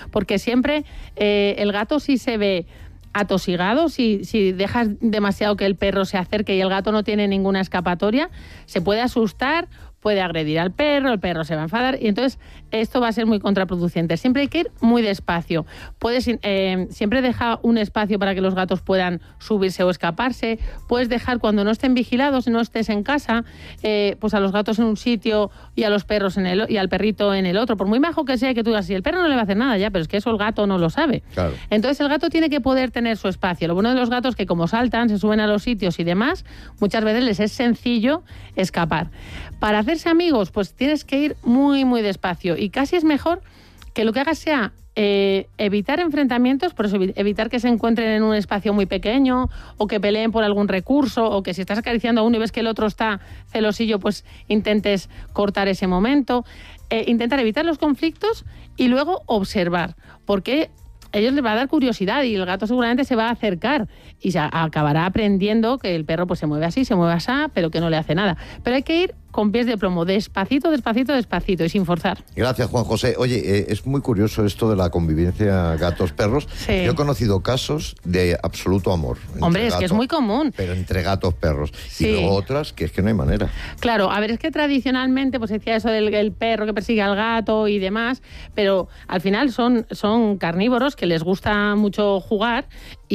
porque siempre el gato sí se ve atosigado, si dejas demasiado que el perro se acerque y el gato no tiene ninguna escapatoria, se puede asustar, puede agredir al perro, el perro se va a enfadar y entonces esto va a ser muy contraproducente. Siempre hay que ir muy despacio. Puedes siempre dejar un espacio para que los gatos puedan subirse o escaparse. Puedes dejar cuando no estén vigilados y no estés en casa, pues a los gatos en un sitio y a los perros y al perrito en el otro. Por muy majo que sea que tú digas, si el perro no le va a hacer nada ya, pero es que eso el gato no lo sabe. Claro. Entonces el gato tiene que poder tener su espacio. Lo bueno de los gatos es que como saltan, se suben a los sitios y demás, muchas veces les es sencillo escapar. Para hacerse amigos, pues tienes que ir muy, muy despacio y casi es mejor que lo que hagas sea evitar enfrentamientos, por eso evitar que se encuentren en un espacio muy pequeño o que peleen por algún recurso o que si estás acariciando a uno y ves que el otro está celosillo, pues intentes cortar ese momento. Intentar evitar los conflictos y luego observar, porque a ellos les va a dar curiosidad y el gato seguramente se va a acercar y se acabará aprendiendo que el perro pues se mueve así, se mueve así, pero que no le hace nada. Pero hay que ir con pies de plomo, despacito, despacito, despacito y sin forzar. Gracias, Juan José. Oye, es muy curioso esto de la convivencia gatos-perros. Sí. Yo he conocido casos de absoluto amor. Hombre, es que es muy común. Pero entre gatos-perros. Sí. Y luego otras que es que no hay manera. Claro, a ver, es que tradicionalmente pues decía eso del perro que persigue al gato y demás, pero al final son carnívoros que les gusta mucho jugar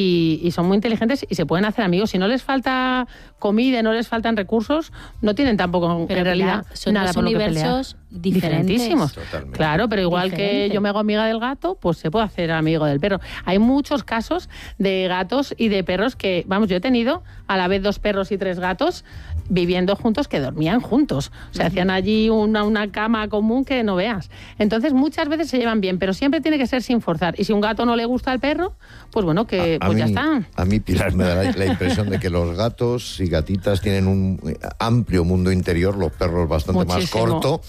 y son muy inteligentes y se pueden hacer amigos. Si no les falta comida, no les faltan recursos, no tienen tampoco pero en realidad son nada dos por lo que pelear. universos diferentísimos. Totalmente. Claro, pero igual que yo me hago amiga del gato, pues se puede hacer amigo del perro. Hay muchos casos de gatos y de perros que, vamos, yo he tenido a la vez 2 perros y 3 gatos viviendo juntos que dormían juntos. O sea, hacían allí una cama común que no veas. Entonces, muchas veces se llevan bien, pero siempre tiene que ser sin forzar. Y si un gato no le gusta al perro, pues bueno, que pues ya está. A mí, Pilar, me da la impresión de que los gatos y gatitas tienen un amplio mundo interior, los perros bastante Muchísimo. más corto.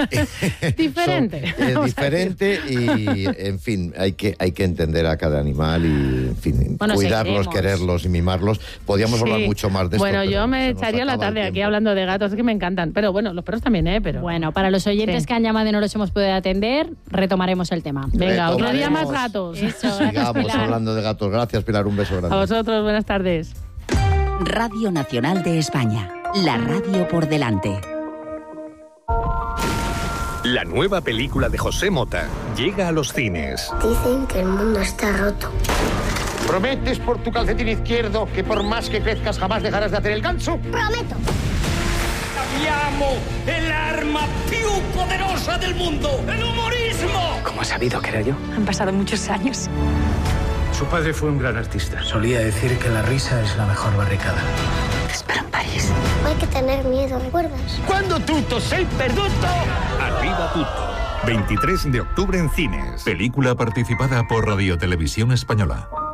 Diferente. Diferente y, en fin, hay que entender a cada animal y, en fin, Bueno, cuidarlos, seguiremos. quererlos y mimarlos. Podríamos hablar mucho más de esto. Bueno, pero yo me se nos echaría la acaba el tarde aquí tiempo. hablando de gatos, es que me encantan. Pero bueno, los perros también, pero... Bueno, para los oyentes Sí. que han llamado y no los hemos podido atender, retomaremos el tema. Venga, otro día más Retomaremos. gatos. Eso, gracias, Sigamos Pilar. hablando de gatos. Gracias, Pilar. Un beso grande. A vosotros, buenas tardes. Radio Nacional de España. La radio por delante. La nueva película de José Mota llega a los cines. Dicen que el mundo está roto. ¿Prometes por tu calcetín izquierdo que por más que crezcas jamás dejarás de hacer el ganso? ¡Prometo! Cambiamos el arma più poderosa del mundo, el humorismo. ¿Cómo has sabido que era yo? Han pasado muchos años. Su padre fue un gran artista. Solía decir que la risa es la mejor barricada. Te espero en París. No hay que tener miedo, ¿recuerdas? Quando tutto sei perduto. Arriba tutto. 23 de octubre en cines. Película participada por Radio Televisión Española.